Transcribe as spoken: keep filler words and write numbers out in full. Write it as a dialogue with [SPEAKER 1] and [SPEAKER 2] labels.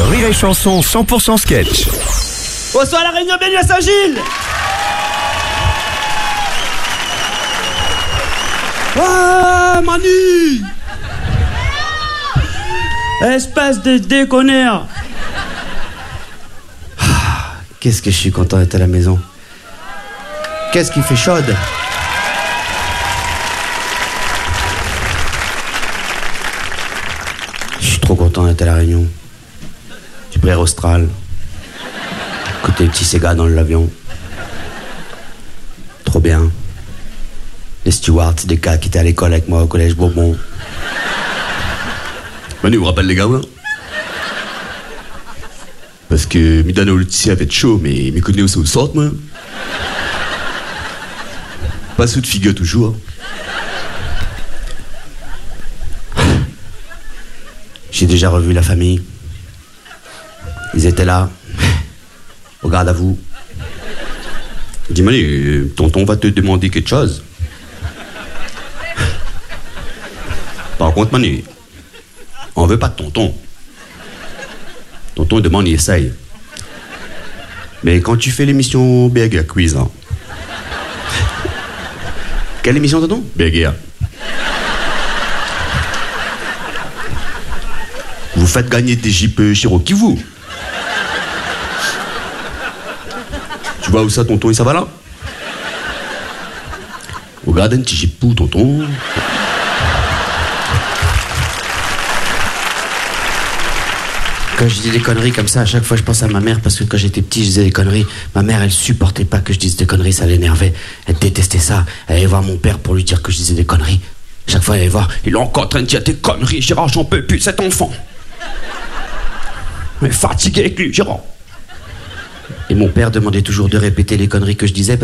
[SPEAKER 1] Rire et Chanson cent pour cent sketch.
[SPEAKER 2] Bonsoir la Réunion, bienvenue à Saint-Gilles. Ah, Manu, espèce de déconneur. Ah, qu'est-ce que je suis content d'être à la maison. Qu'est-ce qui fait chaude. Je suis trop content d'être à la Réunion. J'ai pris Air Austral. Écouter les petits Sega dans l'avion. Trop bien. Les stewards, c'est des gars qui étaient à l'école avec moi au collège Bourbon.
[SPEAKER 3] Manu, vous rappelle les gars, là? Parce que Midano le tissu avait chaud, mais me connaît aussi au sort, moi. Pas sous de figure toujours.
[SPEAKER 2] J'ai déjà revu la famille. Ils étaient là. Au garde à vous.
[SPEAKER 3] Dis Manu, tonton va te demander quelque chose. Par contre, Manu, on veut pas de tonton. Tonton demande, il essaye. Mais quand tu fais l'émission B G A Quiz, hein.
[SPEAKER 2] Quelle émission, tonton?
[SPEAKER 3] B G A. Vous faites gagner des Jeeps Cherokee, vous. Tu vois où ça, tonton, et ça va là? Regarde un petit Jeep pou, tonton.
[SPEAKER 2] Quand je dis des conneries comme ça, à chaque fois je pense à ma mère, parce que quand j'étais petit je disais des conneries. Ma mère elle supportait pas que je dise des conneries, ça l'énervait. Elle détestait ça. Elle allait voir mon père pour lui dire que je disais des conneries. Chaque fois elle allait voir, il est encore en train de dire des conneries, Gérard, j'en peux plus, cet enfant. Mais fatigué avec lui, Gérard. Et mon père demandait toujours de répéter les conneries que je disais parce